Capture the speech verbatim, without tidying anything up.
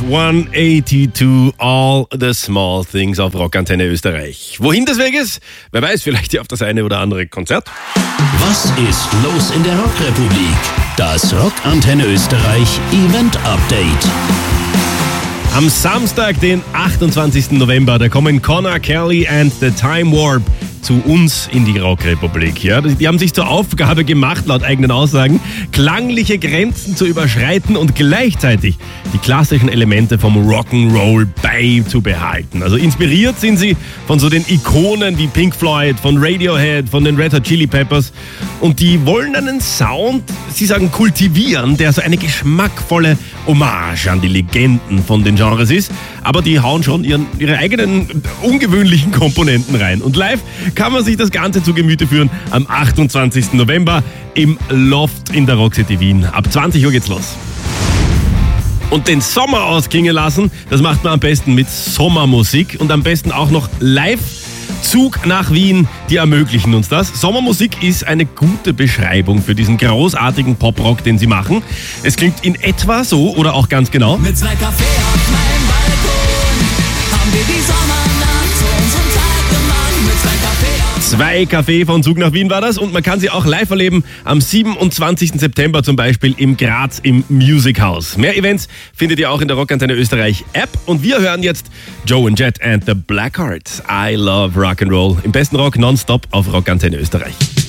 hundertzweiundachtzig, All the Small Things auf Rockantenne Österreich. Wohin des Weges? Wer weiß, vielleicht ja auf das eine oder andere Konzert. Was ist los in der Rockrepublik? Das Rockantenne Österreich Event Update. Am Samstag, den achtundzwanzigsten November, da kommen Connor Kelly and the Time Warp zu uns in die Rockrepublik. Ja, die haben sich zur Aufgabe gemacht, laut eigenen Aussagen, klangliche Grenzen zu überschreiten und gleichzeitig die klassischen Elemente vom Rock'n'Roll beizubehalten. Also inspiriert sind sie von so den Ikonen wie Pink Floyd, von Radiohead, von den Red Hot Chili Peppers. Und die wollen einen Sound, sie sagen, kultivieren, der so eine geschmackvolle Hommage an die Legenden von den Genres ist. Aber die hauen schon ihren, ihre eigenen ungewöhnlichen Komponenten rein. Und live kann man sich das Ganze zu Gemüte führen am achtundzwanzigsten November im Loft in der Rockcity Wien. Ab zwanzig Uhr geht's los. Und den Sommer ausklingen lassen, das macht man am besten mit Sommermusik und am besten auch noch live. Zug nach Wien, die ermöglichen uns das. Sommermusik ist eine gute Beschreibung für diesen großartigen Poprock, den sie machen. Es klingt in etwa so oder auch ganz genau. Mit zwei Kaffee auf meinem Balkon haben wir die Sommernacht zu unserem Tag gemacht. Mit zwei Kaffee auf Zwei Kaffee von Zug nach Wien war das und man kann sie auch live erleben am siebenundzwanzigsten September zum Beispiel im Graz im Music House. Mehr Events findet ihr auch in der Rockantenne Österreich App und wir hören jetzt Joe and Jet and the Blackhearts. I love Rock'n'Roll. Im besten Rock nonstop auf Rockantenne Österreich.